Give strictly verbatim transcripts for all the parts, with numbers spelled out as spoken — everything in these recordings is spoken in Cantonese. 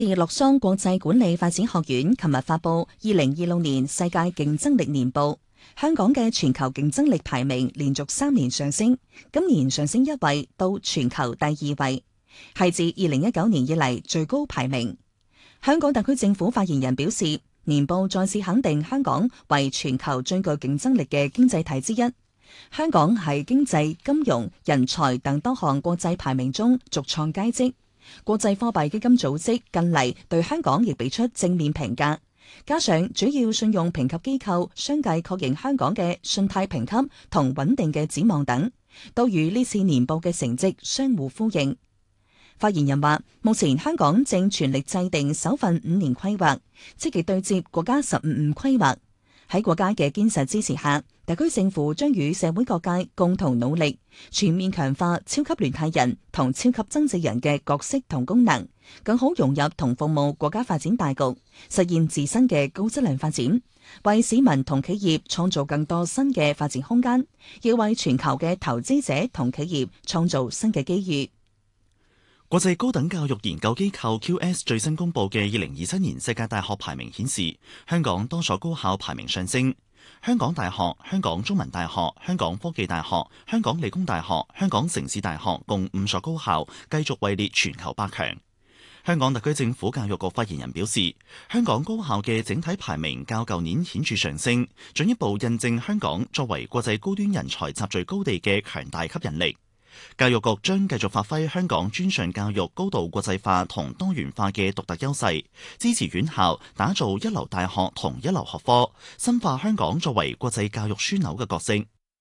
洛桑國際管理發展學院琴日發布二零二六年世界競爭力年報，香港嘅全球競爭力排名連續三年上升，今年上升一位到全球第二位，係自二零一九年以嚟最高排名。香港特區政府發言人表示，年報再次肯定香港為全球最具競爭力嘅經濟體之一。香港喺經濟、金融、人才等多項國際排名中續創佳績。國際貨幣基金組織近嚟對香港亦俾出正面評價，加上主要信用評級機構相繼確認香港嘅信貸評級同穩定嘅展望等，都與呢次年報嘅成績相互呼應。發言人話，目前香港正全力制定首份五年規劃，積極對接國家十五五規劃。喺國家嘅堅實支持下，特區政府將與社會各界共同努力，全面強化超級聯繫人同超級增值人嘅角色同功能，更好融入同服務國家發展大局，實現自身嘅高質量發展，為市民同企業創造更多新嘅發展空間，要為全球嘅投資者同企業創造新嘅機遇。 國際高等教育研究機構 Q S 最新公布嘅二零二七年世界大學排名顯示，香港多所高校排名上升。香港大學、香港中文大學、香港科技大學、香港理工大學、香港城市大學共五所高校繼續位列全球百強。香港特區政府教育局發言人表示，香港高校嘅整體排名較舊年顯著上升，進一步印證香港作為國際高端人才集聚高地嘅強大吸引力。教育局將繼續發揮香港專上教育高度國際化同多元化嘅獨特優勢，支持院校打造一流大學同一流學科，深化香港作為國際教育樞紐嘅角色。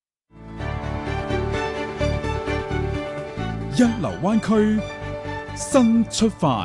一流灣區新出發。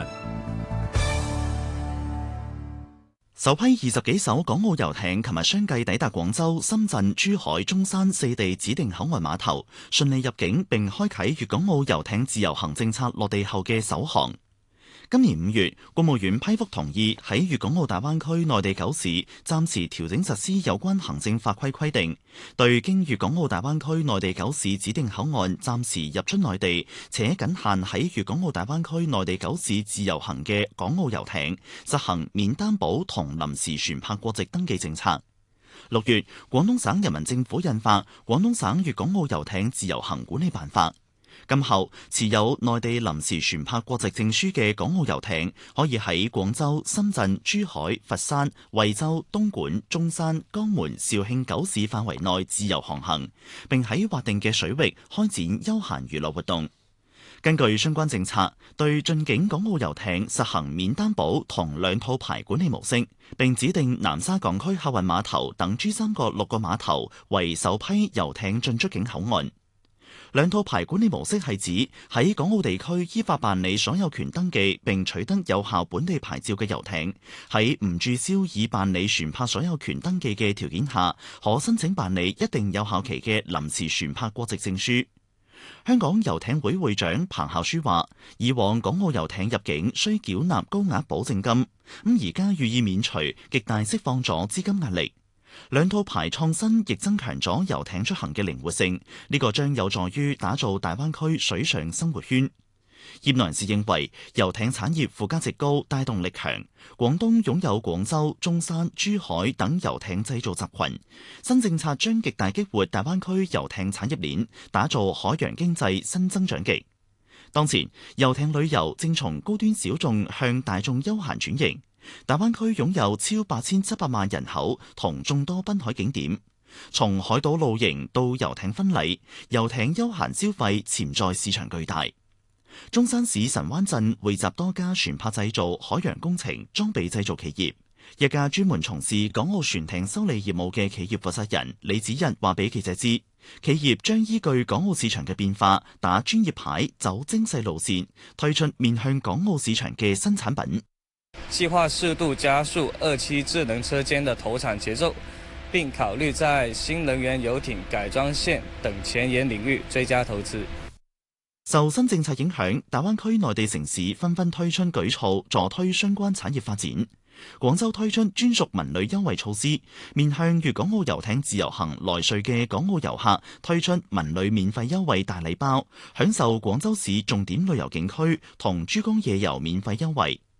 首批二十幾艘港澳遊艇琴日相繼抵達廣州、深圳、珠海、中山四地指定口岸碼頭，順利入境並開啟粵港澳遊艇自由行政策落地後嘅首航。今年五月，國務院批復同意喺粵港澳大灣區內地九市暫時調整實施有關行政法規規定，對經粵港澳大灣區內地九市指定口岸暫時入出內地且僅限喺粵港澳大灣區內地九市自由行嘅港澳遊艇，實行免擔保同臨時船舶國籍登記政策。六月，廣東省人民政府印發《廣東省粵港澳遊艇自由行管理辦法》。今後持有內地臨時船舶國籍證書嘅港澳遊艇，可以喺廣州、深圳、珠海、佛山、惠州、東莞、中山、江門、肇慶九市範圍內自由航行，並喺劃定嘅水域開展休閒娛樂活動。根據相關政策，對進境港澳遊艇實行免擔保同兩套牌管理模式，並指定南沙港區客運碼頭等珠三角六個碼頭為首批遊艇進出境口岸。兩套牌管理模式係指喺港澳地區依法辦理所有權登記並取得有效本地牌照嘅遊艇，喺唔註銷已辦理船舶所有權登記嘅條件下，可申請辦理一定有效期嘅臨時船舶國籍證書。香港遊艇會會長彭孝書話，以往港澳遊艇入境需繳納高額保證金，咁而家予以免除，極大釋放咗資金壓力。兩套牌創新亦增強咗遊艇出行嘅靈活性，呢個將有助於打造大灣區水上生活圈。業內人士認為，遊艇產業附加值高，帶動力強。廣東擁有廣州、中山、珠海等遊艇製造集群，新政策將極大激活大灣區遊艇產業鏈，打造海洋經濟新增長極。當前，遊艇旅遊正從高端小眾向大眾休閒轉型。大灣區擁有超八千七百萬人口同眾多濱海景點，從海島露營到遊艇婚禮，遊艇休閒消費潛在市場巨大。中山市神灣鎮匯集多家船舶製造、海洋工程、裝備製造企業。一家專門從事港澳船艇修理業務嘅企業負責人李子日話俾記者知，企業將依據港澳市場嘅變化，打專業牌，走精細路線，推出面向港澳市場嘅新產品。 計劃適度加速二期智能車間的投產節奏，並考慮在新能源遊艇改裝線等前沿領域追加投資。 受新政策影響，大灣區內地城市紛紛推出舉措，助推相關產業發展。廣州推出專屬文旅優惠措施，面向粵港澳遊艇自由行來穗嘅港澳遊客推出文旅免費優惠大禮包，享受廣州市重點旅遊景區同珠江夜遊免費優惠。